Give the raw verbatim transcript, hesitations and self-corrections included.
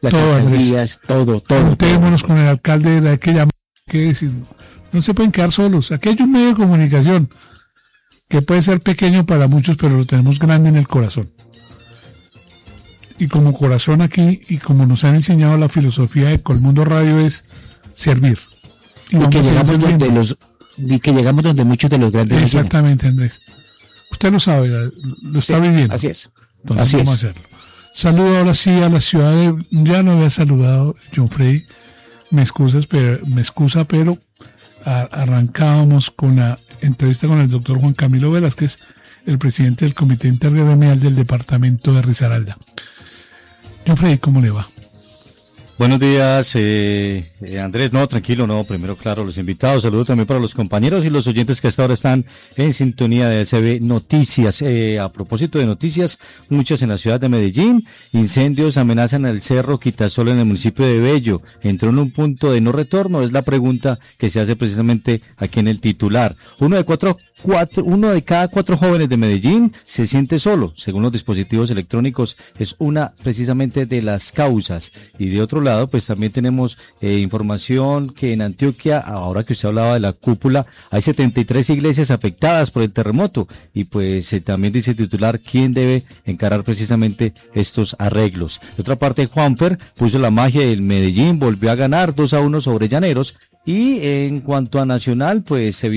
las todo, alcaldías, todo, todo. Juntémonos con el alcalde de la que llamó, que decir, no se pueden quedar solos. Aquí hay un medio de comunicación que puede ser pequeño para muchos, pero lo tenemos grande en el corazón. Y como corazón aquí, y como nos han enseñado la filosofía de Colmundo Radio, es servir. Y, y que llegamos donde los y que llegamos donde muchos de los grandes. Exactamente, Andrés. Usted lo sabe, lo está sí, viviendo. Así es. Entonces así vamos es. a hacerlo. Saludo ahora sí a la ciudad de... Ya lo había saludado John Freddy. Me excusas, pero, me excusa, pero a, arrancábamos con la entrevista con el doctor Juan Camilo Velázquez, el presidente del Comité Intergremial del departamento de Risaralda. John Freddy, ¿cómo le va? Buenos días, eh, eh, Andrés. No, tranquilo, no. Primero, claro, los invitados. Saludos también para los compañeros y los oyentes que hasta ahora están en sintonía de S B Noticias. Eh, a propósito de noticias, muchas en la ciudad de Medellín. Incendios amenazan el cerro Quitasol en el municipio de Bello. ¿Entró en un punto de no retorno? Es la pregunta que se hace precisamente aquí en el titular. Uno de cuatro, cuatro, uno de cada cuatro jóvenes de Medellín se siente solo. Según los dispositivos electrónicos, es una precisamente de las causas. Y de otro lado, pues también tenemos eh, información que en Antioquia, ahora que usted hablaba de la cúpula, hay setenta y tres iglesias afectadas por el terremoto y pues eh, también dice el titular quién debe encarar precisamente estos arreglos. De otra parte, Juanfer puso la magia del Medellín, volvió a ganar dos a uno sobre Llaneros y en cuanto a Nacional, pues se